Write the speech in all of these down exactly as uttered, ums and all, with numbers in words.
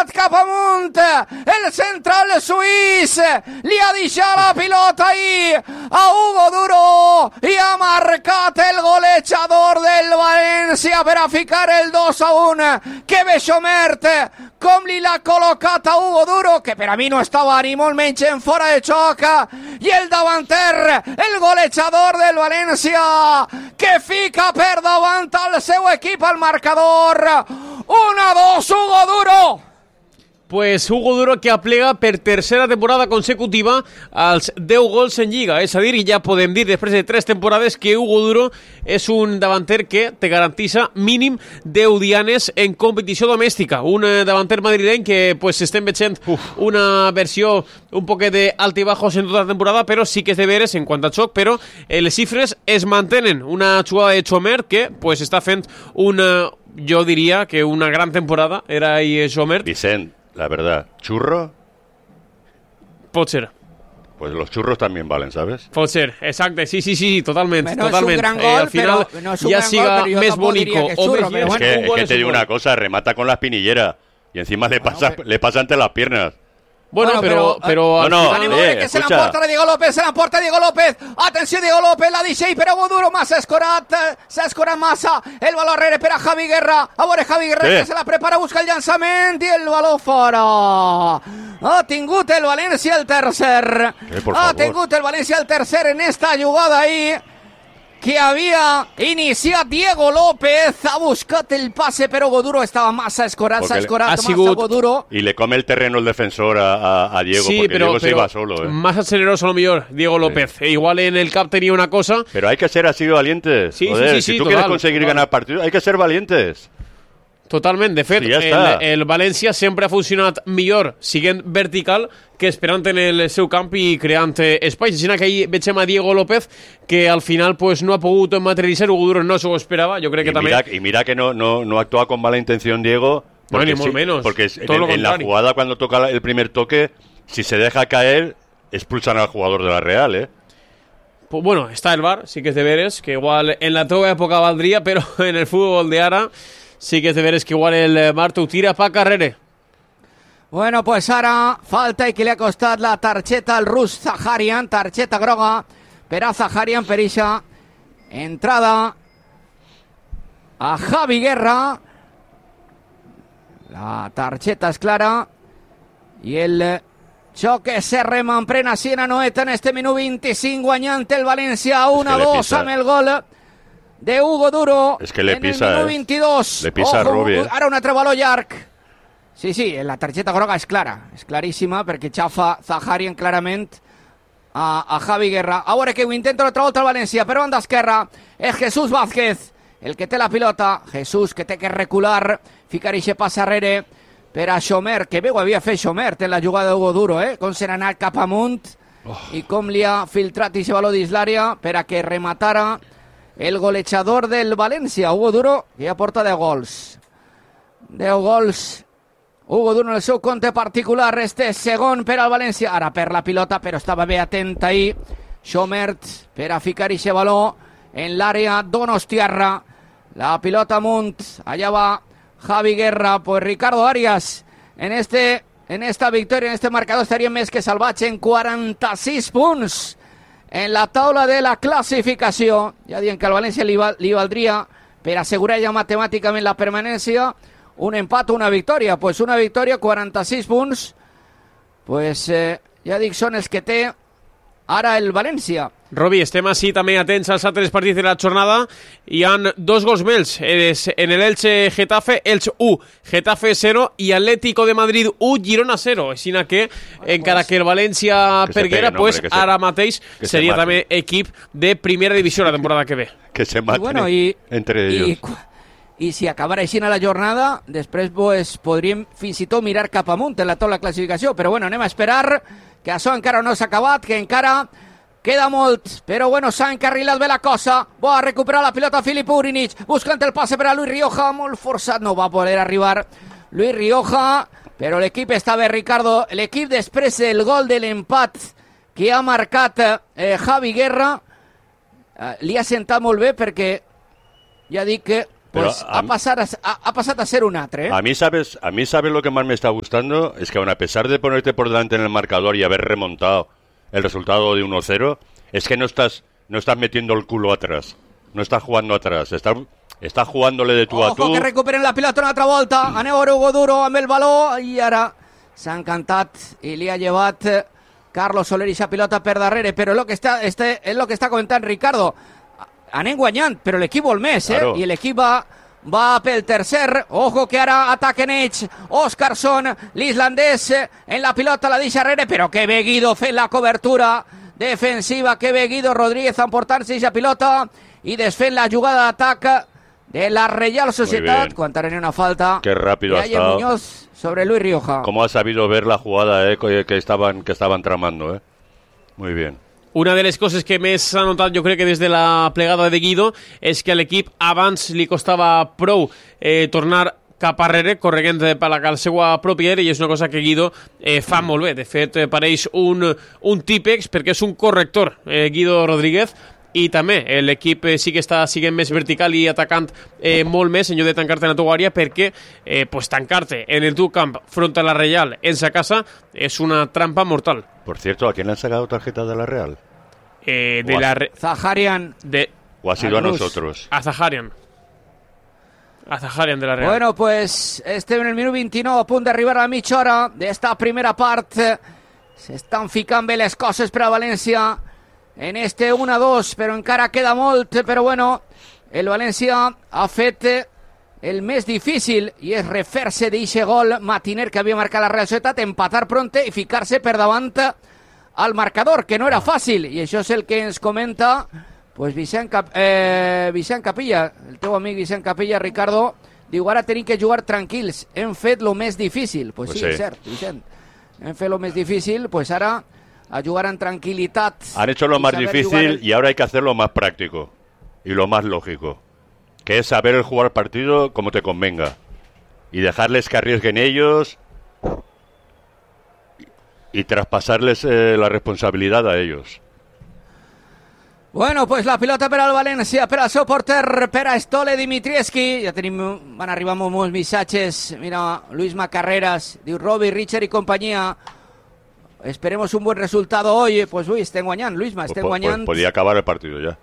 anat cap amunt el central suís, li ha deixat la pilota ahí a Hugo Duro i ha marcat el golejador del València per a ficar el dos a uno. Que bé Xomert, com li l'ha col·locat a Hugo Duro, que per a mi no estava ni molt menys en fora de xoc, i el davanter, el golejador del València, que fica per davant al seu equip al marcador. uno a dos, Hugo Duro. Pues Hugo Duro, que aplega per tercera temporada consecutiva als deu gols en Lliga. És a dir, ja podem dir després de tres temporades que Hugo Duro és un davanter que te garantissa mínim deu dianes en competició domèstica. Un davanter madrileny que pues estem veient Uf. una versió un poquet de altibajos en tota la temporada, però sí que és de veres en quant a xoc, però eh, les xifres es mantenen. Una jugada de Xomert que pues està fent una, jo diria que una gran temporada. Era ahí Xomert. Vicent, la verdad, ¿churro? Pot ser. Pues los churros también valen, ¿sabes? Pot ser, exacte, sí, sí, sí, totalment. No totalment. és un gran gol, eh, al final, però, no és un ja gran siga gol, però més jo tampoc bonico diria que és o churro, més però Es bueno. que, un es gol que és te un digo gol. una cosa, remata con la espinillera y encima le pasa, Bueno, le pasa entre las piernas. Bueno, Bueno, però... però- però No, al no, final- Anem a eh, veure que se escucha. l'emporta de Diego López, se l'emporta Diego López. Atenció, Diego López, la deixa i per Hugo Duro, massa escorat, eh, s'ha escorat massa. El valor rere per a Javi Guerra. A veure, Javi Guerra, Sí. que se la prepara, busca el llançament i el valor fora. Ha tingut el València el tercer. Eh, por ha favor. tingut el València el tercer en esta jugada ahí, que havia iniciat Diego López. Ha buscat el passe, però Hugo Duro estava massa escorat, Porque s'ha escorat ha massa sigut- Hugo Duro. Y le come el terreno el defensor a, a, a Diego, sí, porque pero, Diego se pero iba solo. ¿eh? más acelerado a lo mejor, Diego López. E igual en el cap tenía una cosa. Pero hay que ser así de valientes. Sí, Joder, sí, sí, si sí, tú total, quieres conseguir total. ganar partidos, hay que ser valientes. Totalment, de fet, Sí, ja el, està. el València sempre ha funcionat millor siguent vertical que esperant en el seu camp i creant eh, espais. Així que ahir veiem a Diego López que al final pues, no ha pogut materialitzar. Hugo Duro no s'ho esperava, jo crec que Y també... mira, y mira que no, no, no actúa con mala intención Diego. No, Porque ni molt sí, menos, Porque todo en, lo en la contrario. jugada, cuando toca el primer toque, si se deja caer, expulsan al jugador de la Real, ¿eh? Pues, bueno, està el V A R, sí que és de veres, que igual en la teva època valdria, però en el futbol de ara sí que és de veres que igual el V A R t'ho tira pa carrere. Bueno, pues ara falta i que li ha costat la targeta al rus Zaharian, targeta groga per a Zaharian per ixa entrada a Javi Guerra. La targeta és clara i el xoc que se remanprena Siena Noeta en este minut vint-i-cinc, guanyant el València un a Es que le dos pisa. amb el gol de Hugo Duro. Es que le en pisa, el minut eh. vint-i-dos. Le pisa a Rubi, eh. Ara un altre valor llarg. Sí, sí, la targeta groga és clara, és claríssima, perquè xafa Zaharian clarament a, a Javi Guerra. A veure que ho intenta l'altra volta el València, per banda esquerra és Jesús Vázquez, el que té la pilota. Jesús, que té que recular, ficar ixe pas arrere per a Xomert, que bé ho havia fet Xomert en la jugada d'Hugo Duro, eh? Com se n'ha anat cap amunt oh. i com li ha filtrat ixe valor dins l'àrea per a que rematara el golejador del València, Hugo Duro, que ja porta deu gols. deu gols Hugo Duro en el seu compte particular, este segon per al València, ara per la pilota, però estava bé atent ahí Xomert per a ficar ixe valor en l'àrea donostiarra, la pilota amunt, allà va Javi Guerra, pues Ricardo Arias en este en esta victòria, en este marcador estaria més que salvatge en quaranta-sis punts en la taula de la classificació. Ja dient que al València li, val, li valdria per assegurar ja matemàticament la permanència un empat o una victòria. Pues una victòria, quaranta-sis punts, pues eh, ja dic, són els que té ara el València. Robi, estem així també atents als altres partits de la jornada. Hi han dos gols més en el Elche Getafe, Elche u, Getafe zero i Atlético de Madrid u, Girona zero. Així que, bueno, encara pues, que el València que perguera, peguen, pues, hombre, se, ara mateix seria també equip de primera divisió la temporada que ve. Que se maten I bueno, i, entre ellos. I, i si acabara així a la jornada, després pues, podríem fins i tot mirar cap amunt en la taula de classificació. Però bueno, anem a esperar, que això encara no s'ha acabat, que encara queda molt, però bueno, s'ha encarrilat bé la cosa. Va a recuperar la pilota Filip Urinic, buscant el passe per a Luis Rioja, molt forçat, no va poder arribar Luis Rioja, però l'equip està bé, Ricardo. L'equip després del gol de l'empat que ha marcat eh, Javi Guerra, eh, li ha sentat molt bé, perquè ja dic que pues a, ha, pasado a, ha, ha pasado a ser un atre. ¿eh? A mí, ¿sabes? A mí, ¿sabes lo que más me está gustando? Es que aun a pesar de ponerte por delante en el marcador y haber remontado el resultado de uno cero, es que no estás, no estás metiendo el culo atrás. No estás jugando atrás. Estás, estás jugándole de tú Ojo a tú. que recuperen la pilota una altra volta. Aneu Hugo Duro amb el baló i ara s'ha encantat i li ha llevat Carlos Soler i la pilota per darrere, però lo que està, este, és el que està comentant Ricardo. Anem guanyant, però l'equip vol més, eh? Claro. I l'equip va, va pel tercer. Ojo que ara ataquen ells. Óscarson, l'islandès, en la pilota la deixa darrere, però que bé Guido fent la cobertura defensiva, que bé Guido Rodríguez emportant-se la pilota i desfent la jugada d'atac de la Real Sociedad. Cuando haré una falta. Qué rápido ha estado. Muñoz sobre Luis Rioja. Cómo ha sabido ver la jugada eh, que estaban que estaban tramando, eh. Muy bien. Una de les coses que més s'ha notat, jo crec que des de la plegada de Guido, és que a l'equip abans li costava prou eh, tornar cap arrere, corregent per la la seva pròpia àrea, i és una cosa que Guido eh, fa molt bé. De fet, eh, pareix un, un típex, perquè és un corrector, eh, Guido Rodríguez, i també eh, l'equip eh, sí que està siguent més vertical i atacant eh, molt més en lloc de tancar-te en la teva àrea, perquè eh, pues, tancar-te en el teu camp front a la Real en sa casa és una trampa mortal. Por cierto, ¿a quién le han sacado tarjeta de la Real? Eh, de la re... Zaharian. De... ¿O ha sido a Al Rus. nosotros? A Zaharian. A Zaharian de la Real. Bueno, pues este en el minut vint-i-nou, a punt d'arribar a la mitja hora d'esta primera part. S'estan ficant bé les coses per a València en este uno a dos, però encara queda molt. Però bueno, el València ha fet el més difícil i és refer-se d'eixe gol matiner que havia marcat la Real Societat, empatar pronte i ficar-se per davant al marcador, que no era fàcil, i això és el que ens comenta pues Vicent, Cap eh, Vicent Capilla, el teu amic Vicent Capilla, Ricardo, diu, ara tenim que jugar tranquils, hem fet lo més difícil. Pues, pues sí, sí, és cert, Vicent, hem fet lo més difícil, pues ara a jugar en tranquilitat. Han hecho lo más difícil el... y ahora hay que hacer lo más práctico y lo más lógico, que es saber el jugar partido como te convenga y dejarles que arriesguen ellos y traspasarles eh, la responsabilidad a ellos. Bueno, pues la pilota per al València, per al seu porter, per a Stole Dimitrievski. Ja tenim, van arribar molts missatges. Mira, Luis Macarreras, diu Robbie, Richard i companyia. Esperemos un buen resultado hoy. Pues uy, estem guanyant, Luisma, estem pues, guanyant. Pues podía acabar el partido ya.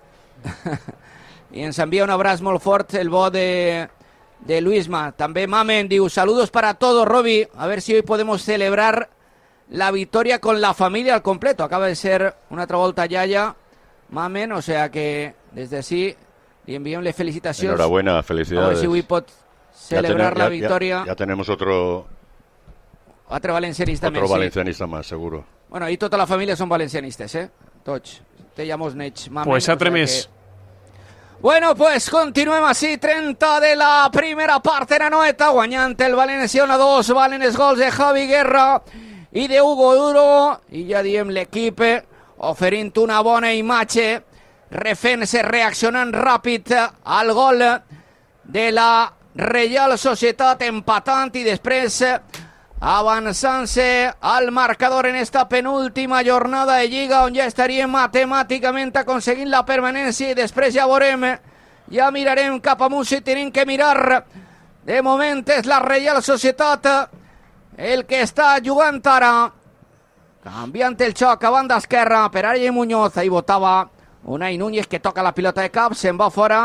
I ens envia un abraç molt fort el bo de, de Luisma. També Mamen diu, saludos para todos, Robbie. A ver si hoy podemos celebrar la victoria con la familia al completo. Acaba de ser una altra volta Yaya, Mamen, o sea que desde así li enviem les felicitacions. Enhorabuena, felicidades. A ver si avui pot celebrar ya ten, la ya, victoria. Ya, ya tenemos otro Otro valencianista otro més, valencianista sí. más, seguro. Bueno, i tota la família són valencianistes, eh? Tots. Té ja molts nets. Mamen, pues altre o sea més. que... Bueno, pues continuem així, trenta de la primera part en Anoeta, guanyant el València un a dos, valen els gols de Javi Guerra i de Hugo Duro, i ja diem l'equip oferint una bona imatge, refent-se, reaccionant ràpid al gol de la Real Societat, empatant i després avançant-se al marcador en esta penúltima jornada de Lliga, on ja estaríem matemàticament aconseguint la permanència i després ja veurem, ja mirarem cap amunt si tenim que mirar. De moment és la Real Societat el que està jugant ara, canviant el xoc a banda esquerra per Ariel Muñoz. Ahí votava Unai Núñez, que toca la pilota de cap, se'n va fora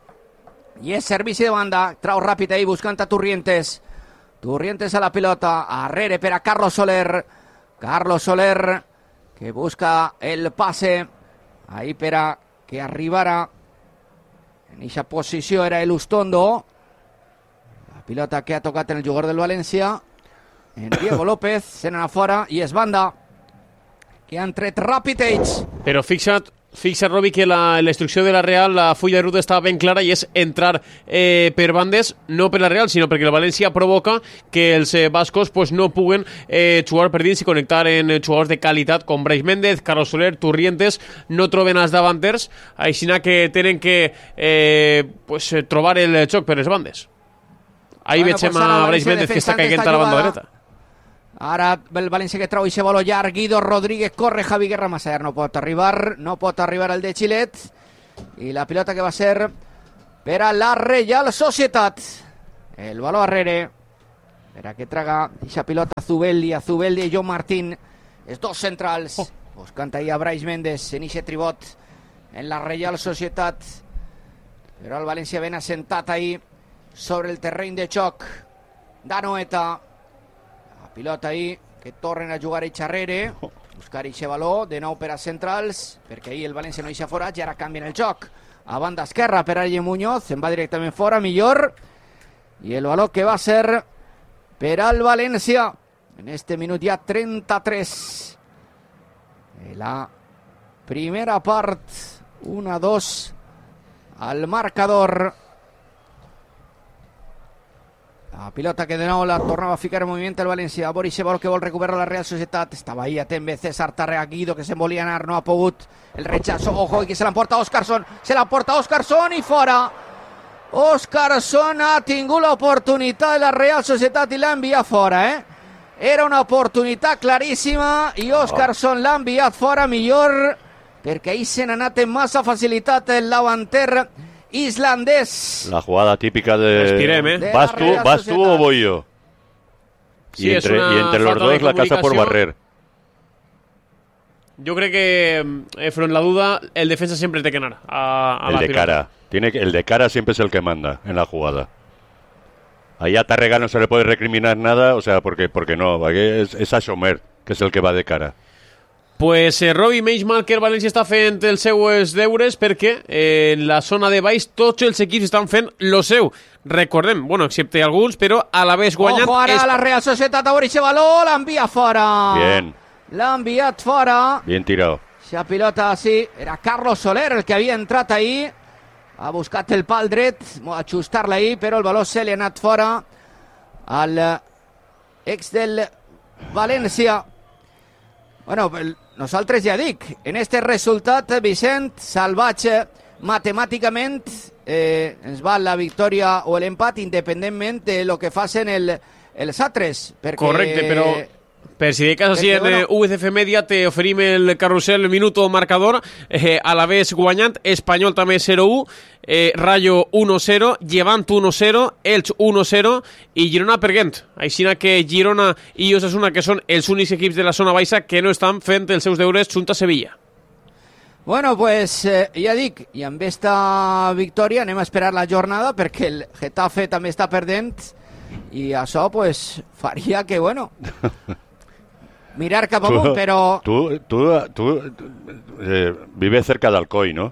i és servici de banda, trau ràpid ahí buscant a Turrientes. Turrientes a la pilota, arrere per a Carlos Soler. Carlos Soler que busca el pase ahí per a que arribara en aquesta posició era el Ustondo. La pilota que ha tocat en el jugador del València, en Diego López, se n'ha fora i és banda que han tret ràpid ells. Però fixa't, fixa't, Robi, que la, la instrucció de la Real, la fulla de ruta estava ben clara i és entrar eh, per bandes, no per la Real, sinó perquè el València provoca que els eh, bascos pues, no puguen eh, jugar per dins i connectar en jugadors de qualitat com Brais Méndez, Carlos Soler, Turrientes, no troben els davanters, així que tenen que eh, pues, trobar el xoc per les bandes. Ahí bueno, veiem pues a Brais Méndez que està caient a la banda dreta. Ara el València que trau i se vol llarg, Guido Rodríguez corre, Javi Guerra massa llarg, no pot arribar, no pot arribar al de Xilet, i la pilota que va ser per a la Reial Societat. El baló arrere per a que traga eixa pilota a Zubeldi, a Zubeldi i John Martín, els dos centrals, oh. buscant ahir a Brais Méndez en eixe tribot en la Reial Societat, però el València ben assentat ahir sobre el terreny de xoc d'Anoeta. La pilota ahir que tornen a jugar eixa arrere, buscar eixe baló de nou per a centrals, perquè ahir el València no eixa fora, i ara canvien el joc a banda esquerra per a Muñoz, se'n va directament fora, millor, i el baló que va ser per al València en este minut ja trenta-tres de la primera part. Un a dos al marcador. La pilota que de nou la tornava a ficar en moviment el València. Boris Sebol que vol recuperar la Real Societat. Estava ahí a Tembe, César Tàrrega, Guido que se'n volia anar, no ha pogut. El rechazo, ojo, i que se l'emporta Óscarson. Se l'emporta Óscarson i fora. Óscarson ha tingut l'oportunitat de la Real Societat i l'ha enviat fora, eh? Era una oportunitat claríssima i Óscarson l'ha enviat fora, millor, perquè ahí se n'ha anat amb massa facilitat el davanter islandés. La jugada típica de... Respirem, eh? de ¿Vas tú, vas tú o voy yo? Sí, y, entre, y entre los dos la casa por barrer. Yo creo que, eh, front la duda, el defensa siempre te que anar a, a el la de pilota. cara. Tiene que, el de cara siempre es el que manda en la jugada. Ahí a Tàrrega no se le puede recriminar nada, o sea, porque, porque no, es, es a Somer, que es el que va de cara. Pues eh, Robbie menys mal que el València està fent els seus deures perquè eh, en la zona de baix tots els equips estan fent lo seu. Recordem, bueno, excepte alguns, però a la vez guanyant... Ojo, ara es... la Real Societat a Boris Baló, l'envia fora. Bien. L'ha enviat fora. Bien tirado. Esa pilota, sí, era Carlos Soler el que havia entrat ahí. Ha buscat el pal dret, ajustar-la ahí, però el baló se li ha anat fora al ex del València. Bueno, nosaltres ja dic, en este resultat, Vicent, salvatge, matemàticament, eh, ens va la victòria o l'empat, independentment de lo que facin el, els altres. Perquè... Correcte, però... Per si de cas així en bueno, U C F Media te oferim el carrusel minuto marcador, eh, a la vez guanyant, Espanyol també zero u, eh, Rayo uno cero, Llevant uno cero, Elx uno cero i Girona Perguent. Així que Girona i Osasuna, que són els únics equips de la zona baixa que no estan fent els seus deures junt a Sevilla. Bueno, pues eh, ja dic, i amb esta victòria anem a esperar la jornada perquè el Getafe també està perdent i això pues faria que, bueno... mirar cap amunt, però... Tu, tu, tu eh, vives cerca d'Alcoi, no?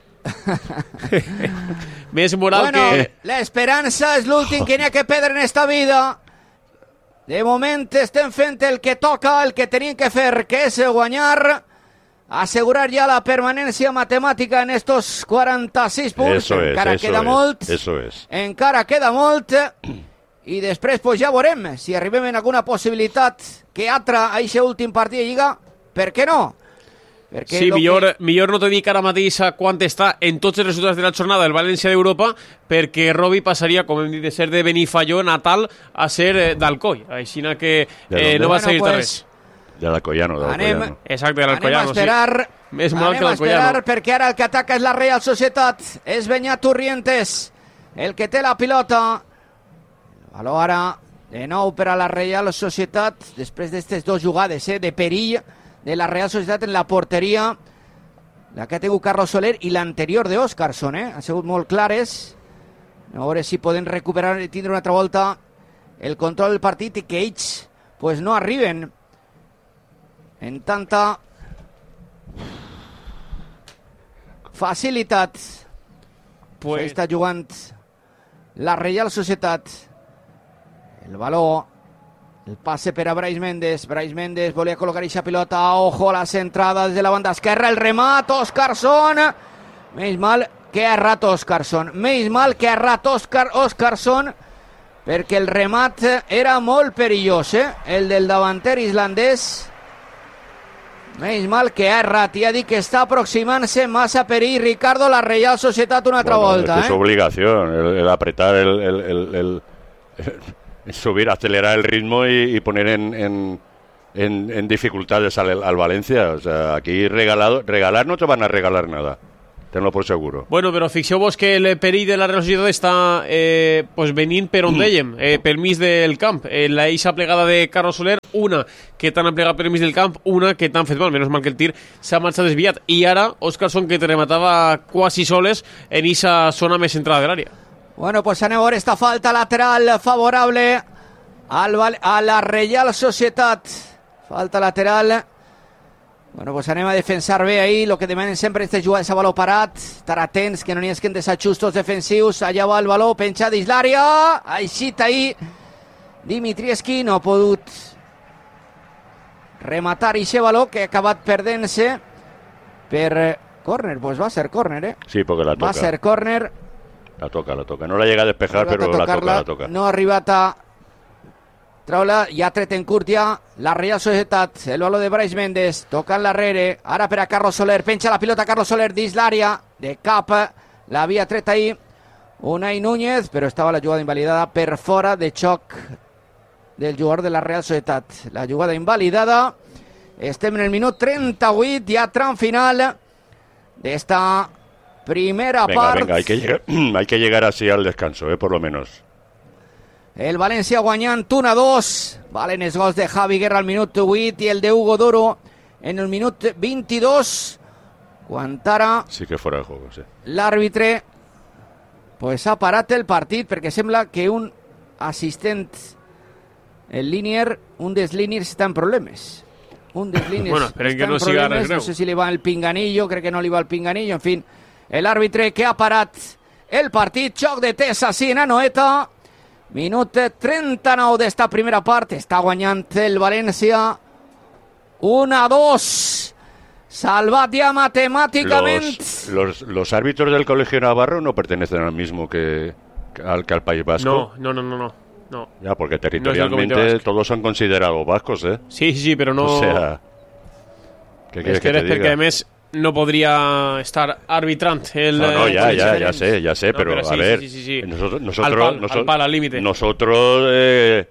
Més moral bueno, que... l'esperança és l'últim que n'hi ha que perdre en esta vida. De moment estem fent el que toca, el que tenim que fer, que és guanyar, assegurar ja la permanència matemàtica en estos quaranta-sis punts. Eso es, encara eso queda es, molt. Eso es. Encara queda molt. I després pues, ja veurem si arribem en alguna possibilitat que altra a aquest últim partit de Lliga, per què no? Perquè sí, millor, que... millor no te dic ara mateix a quant està en tots els resultats de la jornada del València d'Europa, perquè Robi passaria, com hem dit, de ser de Benifalló natal a ser eh, d'Alcoi. Així que eh, no va bueno, seguir-te pues, res. De l'Alcoiano, de l'Alcoiano. Anem, Exacte, de l'Alcoiano, anem a esperar, sí. Més moral anem que a esperar perquè ara el que ataca és la Real Societat. És Beñat Turrientes el que té la pilota. Baló ara de nou per a la Real Societat després d'aquestes dues jugades eh, de perill de la Real Societat en la porteria, la que ha tingut Carlos Soler i l'anterior de Óscarson, eh? Han sigut molt clares. A veure si poden recuperar i tindre una altra volta el control del partit i que ells pues, no arriben en tanta facilitat. Pues... Està jugant la Real Societat. El baló, el passe per a Brais Méndez. Brais Méndez volia col·locar aquesta pilota. Ojo a la centrada des de la banda esquerra. El remat, Óscarson. Menys mal que ha errat Óscarson. Menys mal que ha errat Óscar, Óscarson, perquè el remat era molt perillós, eh? El del davanter islandès. Menys mal que ha errat. Ja dic que està aproximant-se massa perill, Ricardo, la Real Societat una altra bueno, volta. Es eh? su obligación, el, el apretar el... el, el, el... subir, acelerar el ritmo y, y poner en, en, en, en dificultades al, al Valencia. O sea, aquí regalado, regalar no te van a regalar nada. tenlo por seguro. Bueno, però fixeu-vos que el perill de la Real Societat està eh, pues venint per on dèiem, eh, permís del camp. Eh, la eixa plegada de Carlos Soler, una que t'han plegat permís del camp, una que t'han fet mal, menys mal que el tir s'ha marxat desviat. I ara, Óscarson, que te rematava quasi soles en eixa zona més centrada de l'àrea. Bueno, pues anem a veure esta falta lateral favorable al, a la Real Societat. Falta lateral. Bueno, pues anem a defensar bé ahí, lo que demanen sempre és jugar ese baló parat, estar atents, que no n'hi hagi desajustos defensius. Allà va el baló, penja dins l'àrea, aixit ahí, Dimitrievski no ha pogut rematar ixe baló, que ha acabat perdent-se per córner. Pues va ser córner, eh? Sí, porque la toca. Va ser córner. La toca, la toca. No la llega a despejar, però la toca, la toca. No ha arribat a treure, ja ha tret en curt ja la Real Societat, el baló de Brais Méndez, tocant l'arrere, ara per a Carlos Soler, penja la pilota Carlos Soler dins l'àrea, de cap, l'havia tret ahir Unai Núñez, però estava la jugada invalidada per fora de xoc del jugador de la Real Societat. La jugada invalidada, estem en el minut trenta-vuit, ja tram final d'esta primera venga, part. Venga, hay que, llegar, hay que llegar así al descanso, eh, por lo menos. El València guanyant un a dos. Valen els gols de Javi Guerra al minut vuit i el de Hugo Duro en el minut vint-i-dos. Quan ara sí que fora de juego, sí. L'àrbitre pues ha parat el partit perquè sembla que un assistent, el línier, un dels líniers està en problemes. Un dels líniers bueno, està que en no problemes. Siga no sé si li va el pinganillo, crec que no li va el pinganillo. En fin, l'àrbitre que ha parat el partit. Xoc de Tessa, sí, en Anoeta. Minut trenta-nou d'esta primera part. Està guanyant el València un a dos. Salvat ja matemàticament. Los, los, los árbitros del Colegio Navarro no pertenecen al mismo que, que, al, que al País Vasco. No, no, no, no, no. Ya, porque territorialmente no todos son considerados vascos, ¿eh? Sí, sí, pero no... O sea, ¿qué quieres que te diga? Perquè, a més, no podria estar arbitrant el... No, no, ya, ya, ya sé, ya sé, no, pero, pero sí, a ver, sí, sí, sí. nosotros, nosotros, al pal, nosotros, al pal, al límite. Nosotros eh,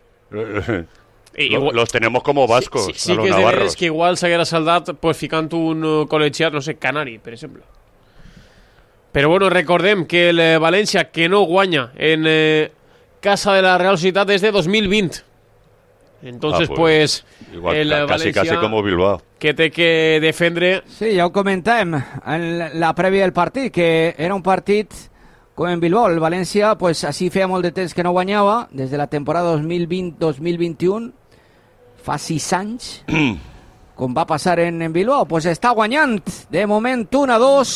igual, los tenemos como vascos, sí, sí, a los que és navarros. de veres que igual s'haguera saldat pues, ficant un uh, col·legiat, no sé, canari, per exemple. Però bueno, recordem que el eh, València, que no guanya en eh, casa de la Real Societat des de dos mil vint. Entonces, ah, pues, pues igual, el casi, València, casi como Bilbao, que té que defendre... Sí, ja ho comentàvem en la prèvia del partit, que era un partit com en Bilbao. El València, pues, així feia molt de temps que no guanyava, des de la temporada dos mil vint dos mil vint-i-un, fa sis anys, com va passar en, en Bilbao. Pues està guanyant, de moment, un a dos,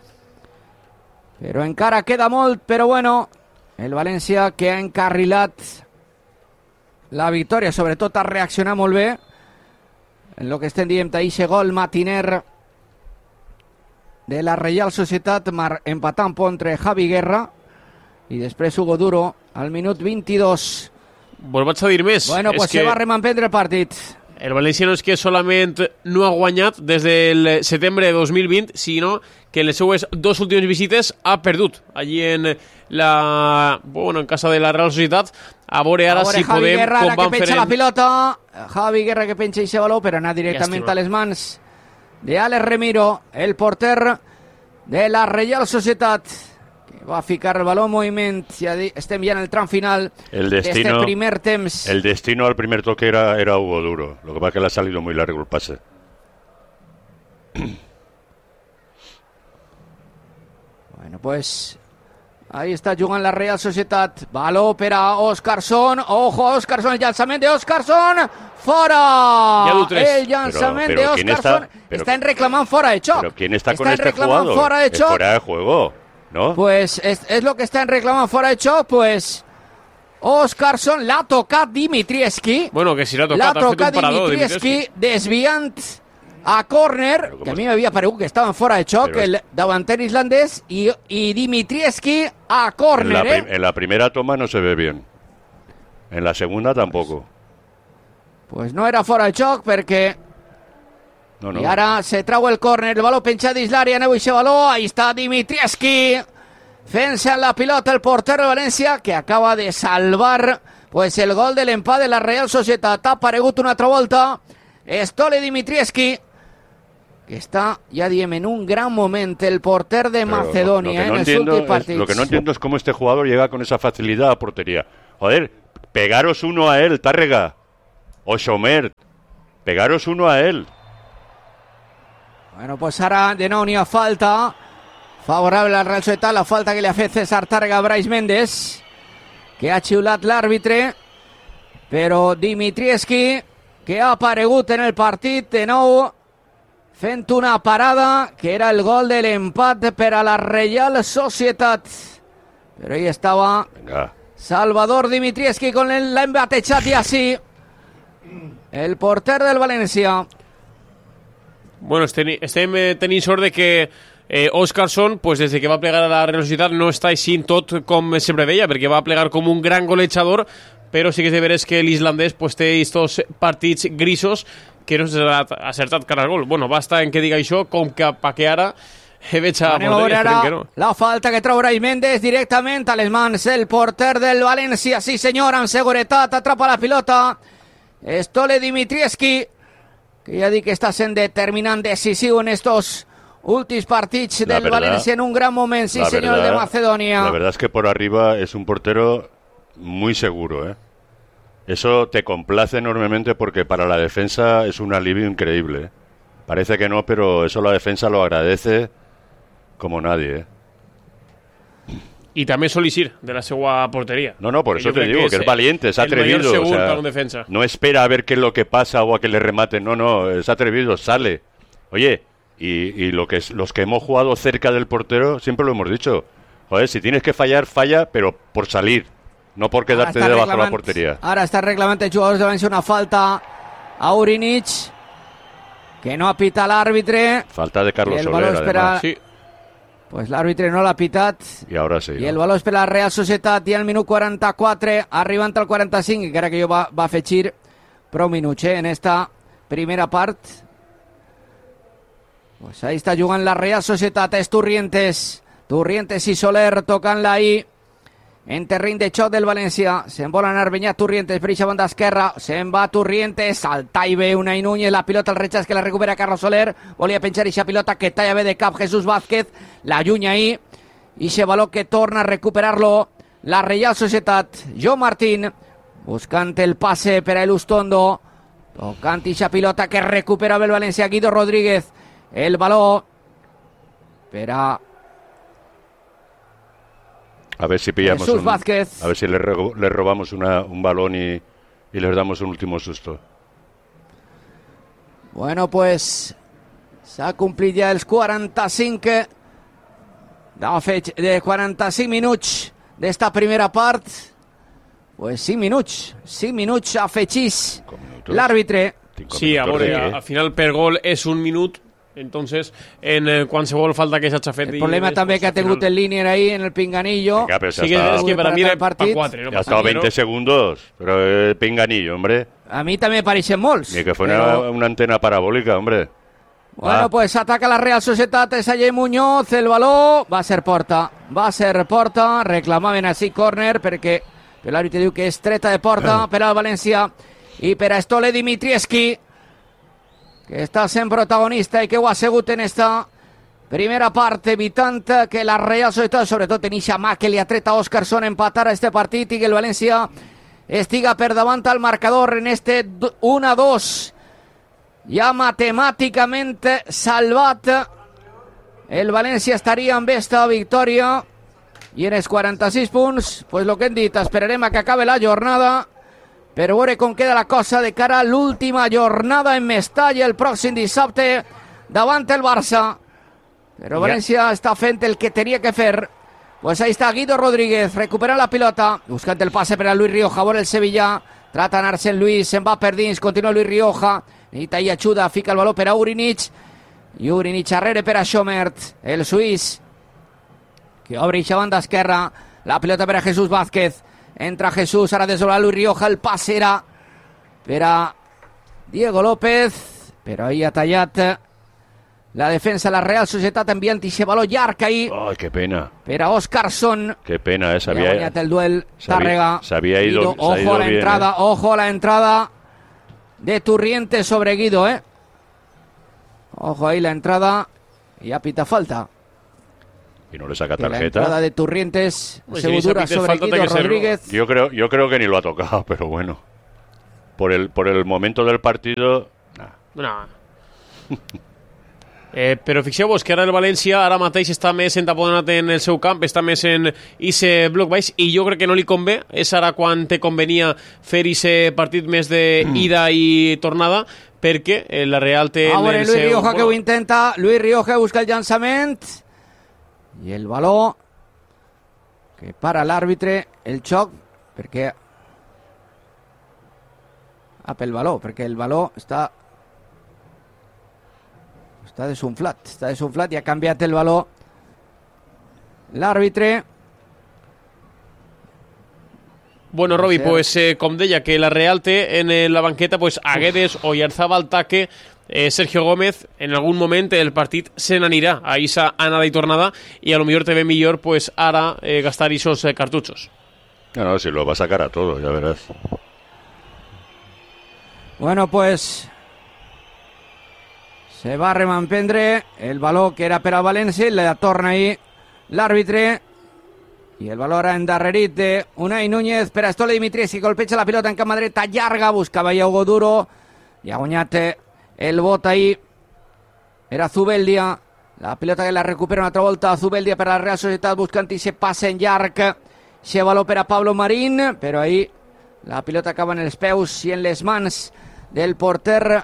però encara queda molt, però bueno, el València que ha encarrilat la victòria, sobretot ha reaccionat molt bé en el que estem dient d'eixe gol matiner de la Real Societat, empatant entre Javi Guerra i després Hugo Duro al minut vint-i-dos. Vos vaig a dir més. Bueno, pues que se va remanprendre el partit. El València no és que solament no ha guanyat des del setembre de dos mil vint, sinó que en les seues dos últimes visites ha perdut. Allí en la... bueno, en casa de la Real Societat. A veure ara si Javi podem... Guerra, com que penja feren... la pilota. Javi Guerra que penja ese baló, però anar directament a les mans de Alex Remiro, el porter de la Real Societat, que va a ficar el balón en moviment. Ja estem ja en el tram final de este primer temps. El destino al primer toque era, era Hugo Duro. Lo que pasa es que le ha salido muy largo el pase. Bueno, pues ahí está jugant la Real Societat. Baló per a Óscarson. Ojo a Óscarson, el llançament de Óscarson. Fora. El llançament de Óscarson. Está, Están reclamando fuera de choc. Pero ¿quién está con este jugador? Fuera de choc. Fuera de juego, ¿no? Pues es, es lo que están reclamando fuera de choc, pues Óscarson l'ha tocat Dimitrievski. Bueno, que si l'ha tocat, l'ha tocat Dimitrievski, desviant a córner, que a mi m'havia paregut que estaven fora de xoc, el davanter islandès, i, i Dimitrievski a córner, en la, eh? En la primera toma no se ve bien. En la segunda tampoco. Pues no era fora de xoc, perquè... No, no. I ara se trau el córner, el baló penjat dins l'àrea, aneu eixe baló, ahí està Dimitrievski, fent-se en la pilota el porter de València, que acaba de salvar pues, el gol de l'empat de la Real Societat. Ha aparegut una altra volta Stole Dimitrievski, que està, ja diem, en un gran moment el porter de Pero Macedonia lo, lo que no en els entiendo últims es- partits. Lo que no entiendo es cómo este jugador llega con esa facilidad a portería. Joder, pegaros uno a él, Tárrega. O Xomer. Pegaros uno a él. Bueno, pues ara de nou n'hi ha falta favorable al Real Societat, la falta que li ha fet César Tàrrega a Brais Méndez, que ha xiulat l'àrbitre, però Dimitrievski, que ha aparegut en el partit de nou, fent una parada, que era el gol de l'empat per a la Real Societat. Però ahí estava Venga. Salvador Dimitrievski con el, l'ha embatejat i així el porter del València. Bueno, estem, estem eh, tenint sort de que eh, Óscarson, pues des de que va plegar a la Real Societat, no està així tot com sempre deia, perquè va plegar com un gran golejador, però sí que és de veres que l'islandès pues, té estos partits grisos que no s'ha acertat cara al gol. Bueno, basta en que diga això, com que pa que ara he veig a Anem a veure porteria, esperem que ara no. la falta que trau Brais Méndez directament a les mans el porter del València. Sí senyor, amb seguretat atrapa la pilota Stole Dimitrievski, que ja dic que està sent determinant, decisiu en estos últims partits La del verdad- València en un gran moment. Sí La senyor, el de verdad- Macedonia. La verdad es que por arriba es un portero muy seguro, ¿eh? Eso te complace enormemente porque para la defensa es un alivio increíble, ¿eh? Parece que no, pero eso la defensa lo agradece como nadie, ¿eh? I també sol eixir de la seva porteria. No, no, por Que eso jo te crec digo que es eh, valiente, es el mayor atrevido. segur o sea, para un defensa. no espera a ver qué es lo que pasa o a que le rematen. No, no, es atrevido, sale. Oye, y, y lo que es, los que hemos jugado cerca del portero, siempre lo hemos dicho. Joder, si tienes que fallar, falla, pero por salir, no por quedarte Ara està debajo de la reclamant- portería. Ara està reclamant els jugadors de València una falta a Urinic, que no ha pitat l'àrbitre. Falta de Carlos Y el Soler, balón espera- además. Sí, Pues l'àrbitre no l'ha pitat. Y ahora sí. I ¿no? el valor és per la Real Societat i al minut quaranta-quatre, arribant al quaranta-cinc, encara que jo va, va afegir prou minuts eh, en esta primera part. Pues ahí està jugant la Real Societat, és Turrientes. Turrientes i Soler tocant-la ahí en terreny de xoc del València. Se'n vol anar Beñat Turrientes per eixa banda esquerra. Se'n va Turrientes, salta i ve Unai Núñez, la pilota al rechaç que la recupera Carlos Soler. Volia penjar eixa pilota que talla bé de cap Jesús Vázquez. La llunya ahí. Ixe baló que torna a recuperar-lo la Real Societat. Jo Martín buscant el passe per a Elustondo. Tocant eixa pilota que recupera el València. Guido Rodríguez. El baló per a A ver si pillamos Jesús un- Vázquez. A ver si le, ro- le robamos una, un balón y, y les damos un último susto. Bueno, pues s'ha complit ja els quaranta-cinc de, feig, de quaranta-cinc minuts d'esta primera part. Pues cinc minuts, cinc minuts afegís Cinco minutos. l'àrbitre. Cinco sí, a minutos veure, de a- qué. al final per gol és un minut, entonces en eh, qualsevol falta que s'ha fet... El i problema després, també que ha al tingut final- el línier ahí en el pinganillo. Venga, pero se Sí ha que estado, és que per a mi Para era el partit. pa quatre, no ya ha pa estado cinc, veinte segundos, pero eh, pinganillo, hombre. A mi també pareixen molts. Ni que fuera però- una antena parabólica, hombre. Bueno, Ah. pues ataca la Real Societat, és Ayer Muñoz, el baló va ser porta, va ser porta, reclamaven així córner perquè l'àrbitre diu que és treta de porta per al València i per a Stole Dimitrievski, que està sent protagonista i que ho ha sigut en esta primera part, evitant que la Real Societat, sobretot en eixa mà que li ha tret a Óscarson, empatar a este partit i que el València estiga per davant al marcador en este u a dos. Ja matemàticament salvat. El València estaria amb esta victòria i en els quaranta-sis punts, pues lo que hem dit, esperarem a que acabe la jornada per veure com queda la cosa de cara a l'última jornada en Mestalla el pròxim dissabte davant el Barça. Però València està fent el que tenia que fer. Pues ahí está Guido Rodríguez, recupera la pilota, buscant el passe per a Luis Rioja, veure el Sevilla, trata d'anar-se en Luis, se'n va per dins, continua Luis Rioja, necessita i ajuda, fica el baló per a Urinic, i Urinic arrere per a Schomert, el suís, que obre eixa banda esquerra, la pilota per a Jesús Vázquez, entra Jesús, ara des de Luis Rioja, el passe era per a Diego López, però ahí ha tallat la defensa de la Real Societat enviant eixe baló llarg ahí Ay, qué pena. per a Óscarson. Qué pena, eh. Ja ha Sabía, guanyat el duel s'havia- Tàrrega. s'havia ido- Guido, s'ha ojo ido a la bien, entrada, eh. ojo a la entrada de Turrientes sobre Guido, eh. Ojo ahí la entrada y apita falta. Y no le saca Que la tarjeta. entrada de Turrientes, Pues se si dura apita sobre falta, Guido tiene que ser, Rodríguez. Yo creo, yo creo que ni lo ha tocado, pero bueno. Por el, por el momento del partido... Nah. No. Eh, però fixeu-vos que ara el València ara mateix està més entaponat en el seu camp, està més en ese bloc baix i jo crec que no li convé, és ara quan te convenia fer ese partit més de ida i tornada, perquè eh, la Real té... A veure, el Luis seu... Rioja que ho intenta, Luis Rioja busca el llançament i el baló que para l'àrbitre, el xoc, perquè ah, pel baló, perquè el baló està està desunflat, està desunflat i ha canviat el baló l'àrbitre. Bueno, Robi, pues eh, com deia, que la Real té en eh, la banqueta pues, a Guedes, Oyarzabal, Taque, eh, Sergio Gómez. En algun moment el partit se n'anirà a esa anada i tornada i a lo millor te ve millor pues, ara eh, gastar esos eh, cartuchos. No, no, si lo va a sacar a todo, ya verás. Bueno, pues se va a remampendre el baló que era per a València, le torna ahí l'àrbitre i el baló era endarrerit de Unai Núñez per a Stole Dimitrievski, colpeja la pilota en cama dreta llarga, buscava ja Hugo Duro i ha guanyat el bot ahí, era Zubeldia, la pilota que la recupera una altra volta Zubeldia per a la Real Societat buscant i se passa en llarg, se baló per a Pablo Marín, però ahí la pilota acaba en els peus i en les mans del porter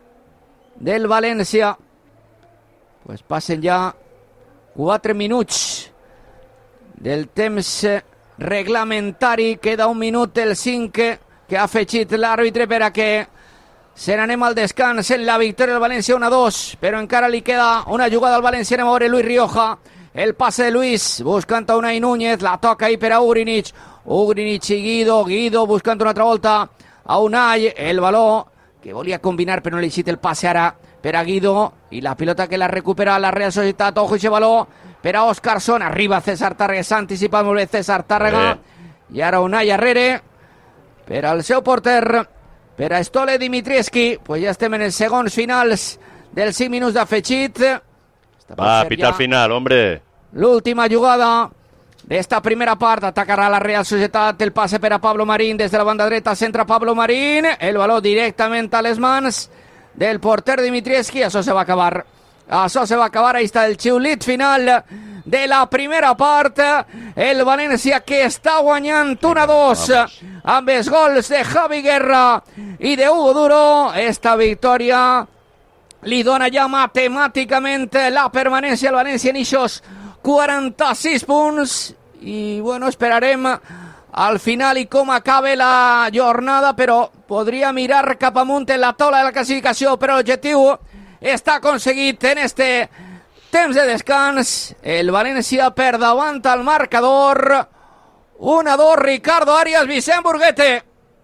del València. Pues passen ja quatre minuts del temps reglamentari, queda un minut del cinc que ha afegit l'àrbitre per a que se n'anem al descans en la victòria del València un a dos, però encara li queda una jugada al València. Anem a veure Luis Rioja, el passe de Luis buscant a Unai Núñez, la toca ahí per a Ugrinic, Ugrinic i Guido, Guido buscant una altra volta a Unai, el baló que volia combinar però no li cita el passe ara per a Guido i la pilota que la recupera la Real Societat. Ojo ese baló per a Óscarson, arriba César Tàrrega, s'ha anticipat molt bé César Tàrrega eh. i ara Unai Arrere per al seu porter, per a Stole Dimitrievski. Pues ja estem en els segons finals dels cinc minuts d'afegit. Va, pita al final, hombre. L'última jugada d'esta primera part, atacarà la Real Societat, el passe per a Pablo Marín des de la banda dreta, centra Pablo Marín, el baló directament a les mans del porter Dimitrievski. Això se va acabar, això se va acabar, ahí està el xiulit final de la primera part, el València que està guanyant un a dos amb els gols de Javi Guerra i de Hugo Duro. Esta victòria li dona ja matemàticament la permanència al València en ixos quaranta-sis punts i bueno, esperarem al final i com acabe la jornada, però podria mirar cap amunt en la taula de la classificació, però l'objectiu està aconseguit en este temps de descans. El València per davant al marcador un a dos. Ricardo Arias, Vicent Burguete.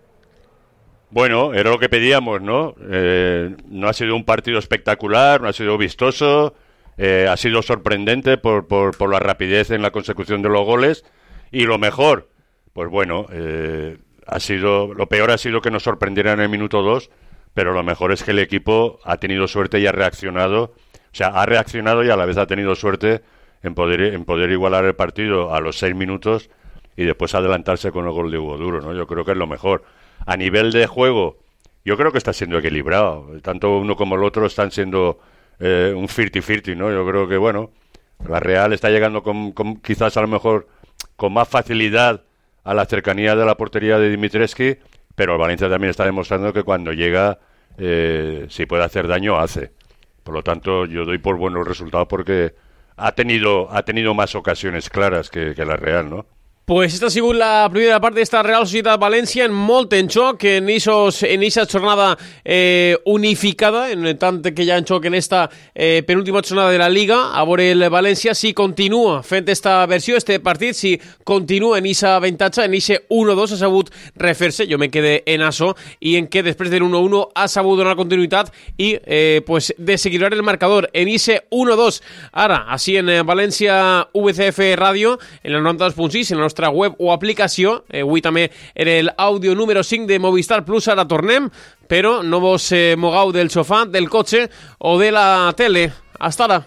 Bueno, era lo que pedíamos, ¿no? Eh, no ha sido un partido espectacular, no ha sido vistoso, eh, ha sido sorprendente por, por, por la rapidez en la consecución de los goles y lo mejor, pues bueno, eh, ha sido, lo peor ha sido que nos sorprendieran en el minuto dos, pero lo mejor es que el equipo ha tenido suerte y ha reaccionado, o sea, ha reaccionado y a la vez ha tenido suerte en poder, en poder igualar el partido a los seis minutos y después adelantarse con el gol de Hugo Duro, ¿no? Yo creo que es lo mejor. A nivel de juego, yo creo que está siendo equilibrado. Tanto uno como el otro están siendo eh, un cincuenta-cincuenta, ¿no? Yo creo que, bueno, la Real está llegando con, con quizás a lo mejor con más facilidad a la cercanía de la portería de Dimitrievski, pero el Valencia también está demostrando que cuando llega, eh, si puede hacer daño, hace. Por lo tanto, yo doy por buenos resultados porque ha tenido, ha tenido más ocasiones claras que, que la Real, ¿no? Pues esta ha sigut la primera part d'esta Real Societat València, en molt en xoc, en aquesta jornada eh, unificada, en tant que hi ha en xoc en esta eh, penúltima jornada de la Liga. A veure el València si continua fent esta versió, este partit, si continua en esa avantatge, en ese uno dos ha sabut refer-se, jo me quedé en això, i en què després del uno uno ha sabut donar continuïtat i eh, pues, desequilibrar el marcador en ese uno dos. Ara, així en València V C F Ràdio, en el noranta dos punt sis, en la nostra web o aplicació. Eh, avui també era l'àudio número cinc de Movistar Plus. Ara tornem pero no vos eh, mogau del sofá, del coche o de la tele. Hasta ahora.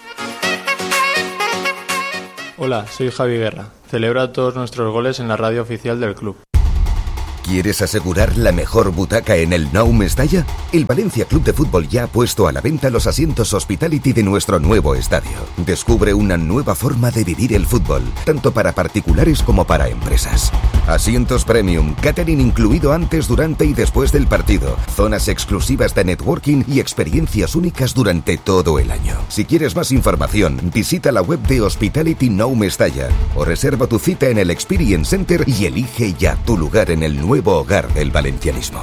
Hola, soy Javi Guerra. Celebra todos nuestros goles en la radio oficial del club. ¿Quieres asegurar la mejor butaca en el Nou Mestalla? El Valencia Club de Fútbol ya ha puesto a la venta los asientos Hospitality de nuestro nuevo estadio. Descubre una nueva forma de vivir el fútbol, tanto para particulares como para empresas. Asientos premium, catering incluido antes, durante y después del partido, zonas exclusivas de networking y experiencias únicas durante todo el año. Si quieres más información, visita la web de Hospitality Nou Mestalla o reserva tu cita en el Experience Center y elige ya tu lugar en el nuevo hogar del valencianismo.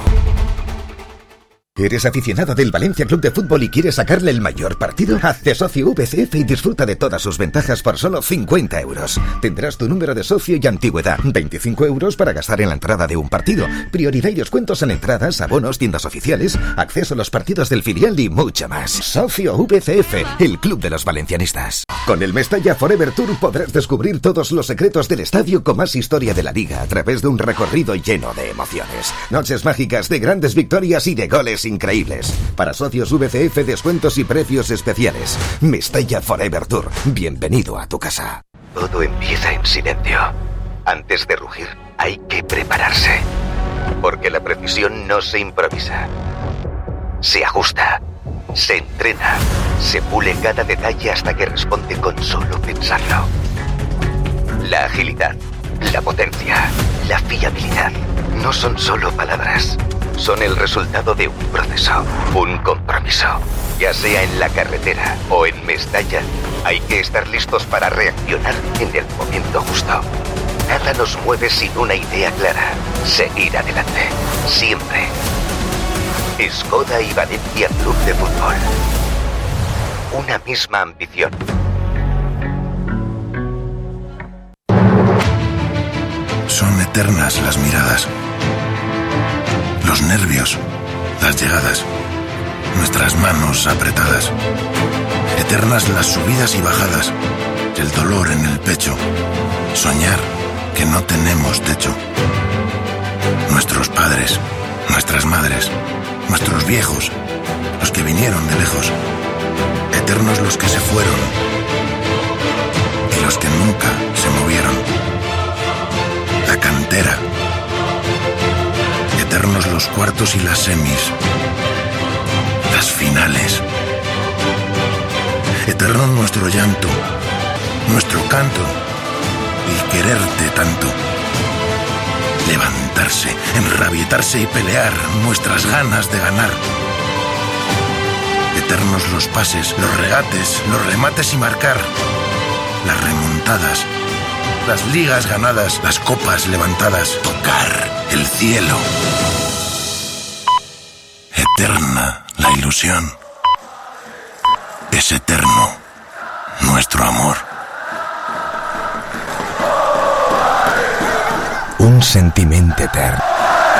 ¿Eres aficionado del Valencia Club de Fútbol y quieres sacarle el mayor partido? Hazte socio V C F y disfruta de todas sus ventajas por solo cincuenta euros. Tendrás tu número de socio y antigüedad, veinticinco euros para gastar en la entrada de un partido, prioridad y descuentos en entradas, abonos, tiendas oficiales, acceso a los partidos del filial y mucho más. Socio V C F, el club de los valencianistas. Con el Mestalla Forever Tour podrás descubrir todos los secretos del estadio con más historia de la liga a través de un recorrido lleno de emociones. Noches mágicas de grandes victorias y de goles increíbles. Para socios V C F, descuentos y precios especiales. Mestalla Forever Tour. Bienvenido a tu casa. Todo empieza en silencio. Antes de rugir, hay que prepararse. Porque la precisión no se improvisa. Se ajusta. Se entrena. Se pule cada detalle hasta que responde con solo pensarlo. La agilidad, la potencia, la fiabilidad no son solo palabras. Son el resultado de un proceso, un compromiso. Ya sea en la carretera o en Mestalla, hay que estar listos para reaccionar en el momento justo. Nada nos mueve sin una idea clara. Seguir adelante. Siempre. Skoda y Valencia Club de Fútbol. Una misma ambición. Son eternas las miradas, los nervios, las llegadas, nuestras manos apretadas. Eternas las subidas y bajadas, el dolor en el pecho, soñar que no tenemos techo. Nuestros padres, nuestras madres, nuestros viejos, los que vinieron de lejos. Eternos los que se fueron y los que nunca se movieron. La cantera. Eternos los cuartos y las semis. Las finales. Eterno nuestro llanto, nuestro canto, y quererte tanto. Levantarse, enrabietarse y pelear, nuestras ganas de ganar. Eternos los pases, los regates, los remates y marcar. Las remontadas, las ligas ganadas, las copas levantadas. Tocar el cielo. Eterna la ilusión. Es eterno nuestro amor. Un sentiment etern.